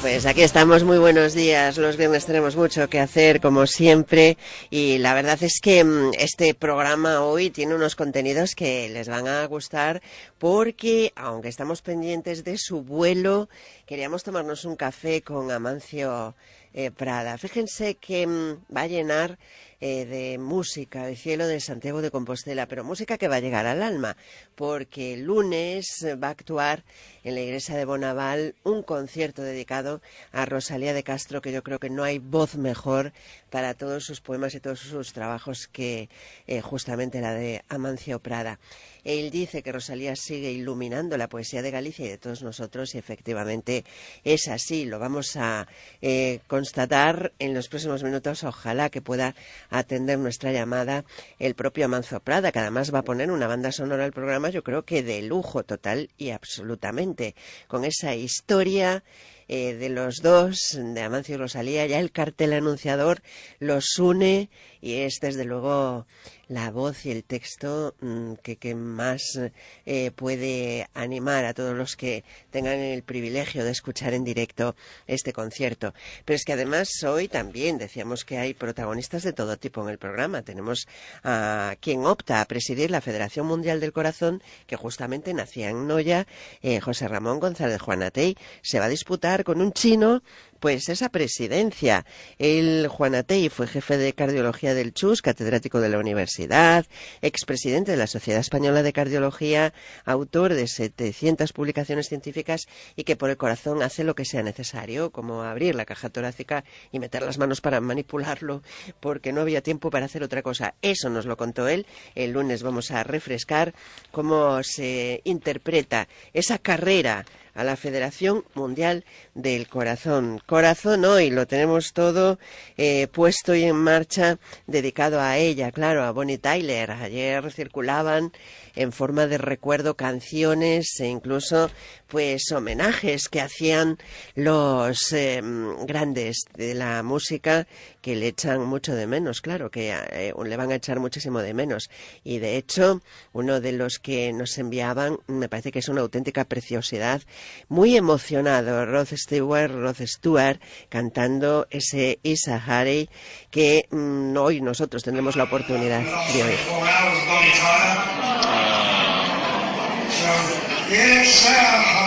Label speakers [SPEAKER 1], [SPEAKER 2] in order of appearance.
[SPEAKER 1] Pues aquí estamos, muy buenos días. Los viernes tenemos mucho que hacer, como siempre, y la verdad es que este programa hoy tiene unos contenidos que les van a gustar porque, aunque estamos pendientes de su vuelo, queríamos tomarnos un café con Amancio Prada. Fíjense que va a llenar de música, de cielo de Santiago de Compostela, pero música que va a llegar al alma, porque el lunes va a actuar en la iglesia de Bonaval un concierto dedicado a Rosalía de Castro, que yo creo que no hay voz mejor para todos sus poemas y todos sus trabajos que justamente la de Amancio Prada. Él dice que Rosalía sigue iluminando la poesía de Galicia y de todos nosotros, y efectivamente es así. Lo vamos a constatar en los próximos minutos. Ojalá que pueda atender nuestra llamada el propio Amancio Prada, que además va a poner una banda sonora al programa, yo creo que de lujo total y absolutamente, con esa historia de los dos, de Amancio y Rosalía. Ya el cartel anunciador los une y es desde luego la voz y el texto que más puede animar a todos los que tengan el privilegio de escuchar en directo este concierto. Pero es que además hoy también decíamos que hay protagonistas de todo tipo en el programa. Tenemos a quien opta a presidir la Federación Mundial del Corazón, que justamente nacía en Noya, José Ramón González Juanatey. Se va a disputar con un chino pues esa presidencia. El Juanatey fue jefe de cardiología del CHUS, catedrático de la universidad, expresidente de la Sociedad Española de Cardiología, autor de 700 publicaciones científicas y que por el corazón hace lo que sea necesario, como abrir la caja torácica y meter las manos para manipularlo, porque no había tiempo para hacer otra cosa. Eso nos lo contó él. El lunes vamos a refrescar cómo se interpreta esa carrera a la Federación Mundial del Corazón. Corazón hoy lo tenemos todo puesto y en marcha, dedicado a ella, claro, a Bonnie Tyler. Ayer circulaban en forma de recuerdo canciones e incluso pues homenajes que hacían los grandes de la música, que le echan mucho de menos, claro, que le van a echar muchísimo de menos. Y de hecho, uno de los que nos enviaban, me parece que es una auténtica preciosidad, muy emocionado, Rod Stewart, cantando ese Isahari, que hoy nosotros tendremos la oportunidad de oír.
[SPEAKER 2] Yes,